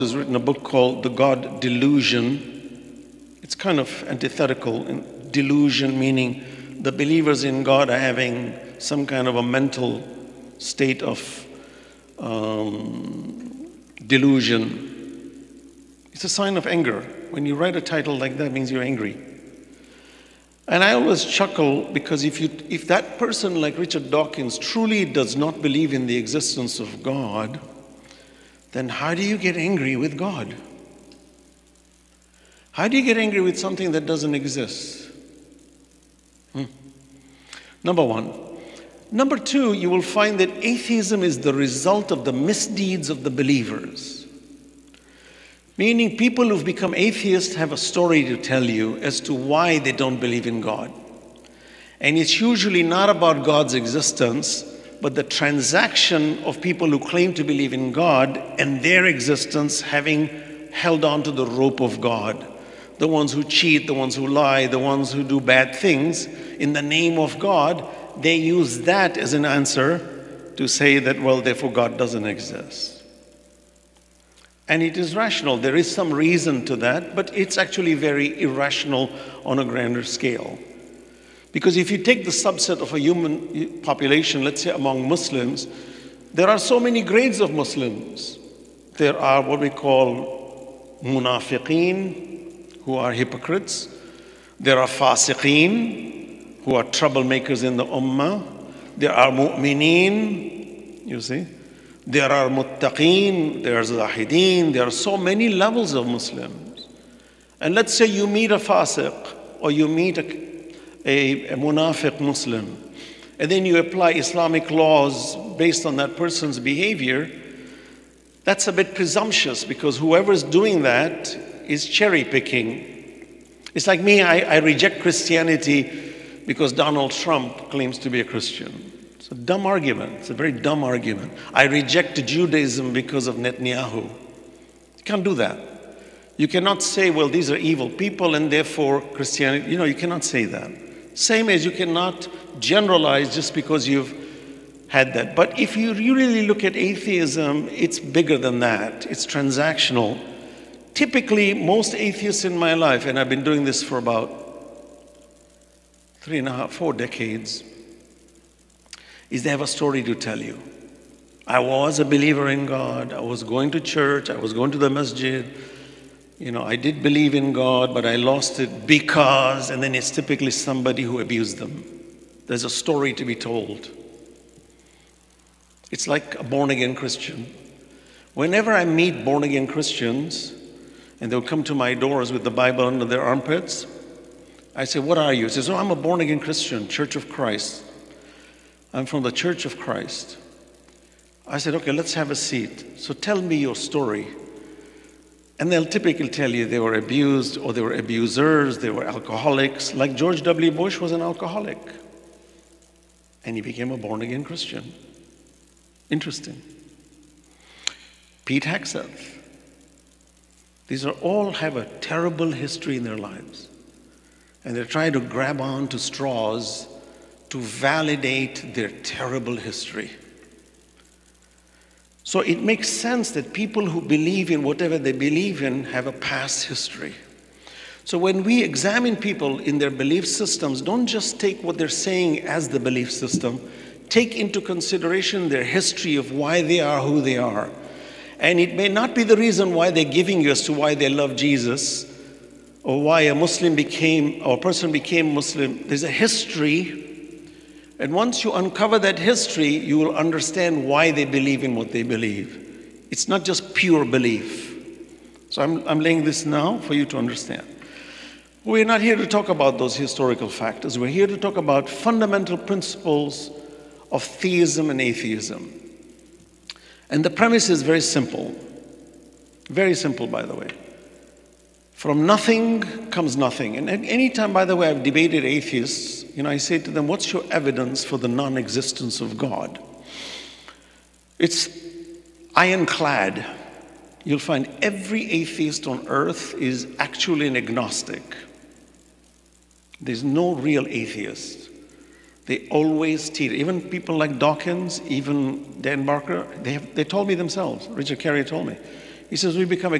has written a book called The God Delusion. It's kind of antithetical. Delusion meaning the believers in God are having some kind of a mental state of delusion. It's a sign of anger. When you write a title like that, it means you're angry. And I always chuckle because if that person like Richard Dawkins truly does not believe in the existence of God, then how do you get angry with God? How do you get angry with something that doesn't exist? Number one. Number two, you will find that atheism is the result of the misdeeds of the believers. Meaning people who've become atheists have a story to tell you as to why they don't believe in God. And it's usually not about God's existence, but the transaction of people who claim to believe in God and their existence having held on to the rope of God. The ones who cheat, the ones who lie, the ones who do bad things in the name of God, they use that as an answer to say that, well, therefore God doesn't exist. And it is rational. There is some reason to that, but it's actually very irrational on a grander scale. Because if you take the subset of a human population, let's say among Muslims, there are so many grades of Muslims. There are what we call munafiqeen, who are hypocrites. There are fasiqeen, who are troublemakers in the ummah. There are mu'mineen, you see. There are muttaqeen, there are zahideen. There are so many levels of Muslims. And let's say you meet a fasiq, or you meet a munafiq Muslim, and then you apply Islamic laws based on that person's behavior. That's a bit presumptuous, because whoever's doing that is cherry picking. It's like me, I reject Christianity because Donald Trump claims to be a Christian. It's a dumb argument. It's a very dumb argument. I reject Judaism because of Netanyahu. You can't do that. You cannot say, well, these are evil people and therefore Christianity. You cannot say that. Same as you cannot generalize just because you've had that. But if you really look at atheism, it's bigger than that. It's transactional. Typically, most atheists in my life, and I've been doing this for about 3.5, 4 decades, is they have a story to tell you. I was a believer in God. I was going to church. I was going to the masjid. I did believe in God, but I lost it because, and then it's typically somebody who abused them. There's a story to be told. It's like a born-again Christian. Whenever I meet born-again Christians, and they'll come to my doors with the Bible under their armpits, I say, what are you? He says, oh, I'm a born-again Christian, Church of Christ. I'm from the Church of Christ. I said, okay, let's have a seat. So tell me your story. And they'll typically tell you they were abused, or they were abusers, they were alcoholics, like George W. Bush was an alcoholic. And he became a born-again Christian. Interesting. Pete Hegseth. These are all have a terrible history in their lives. And they're trying to grab on to straws to validate their terrible history. So it makes sense that people who believe in whatever they believe in have a past history. So when we examine people in their belief systems, don't just take what they're saying as the belief system. Take into consideration their history of why they are who they are. And it may not be the reason why they're giving you as to why they love Jesus, or why a Muslim became, or a person became Muslim. There's a history. And once you uncover that history, you will understand why they believe in what they believe. It's not just pure belief. So I'm laying this now for you to understand. We're not here to talk about those historical factors. We're here to talk about fundamental principles of theism and atheism. And the premise is very simple. Very simple, by the way. From nothing comes nothing. And anytime, by the way, I've debated atheists, I say to them, what's your evidence for the non-existence of God? It's ironclad. You'll find every atheist on earth is actually an agnostic. There's no real atheist. They always teeter. Even people like Dawkins, even Dan Barker, they told me themselves, Richard Carrier told me, He says, we become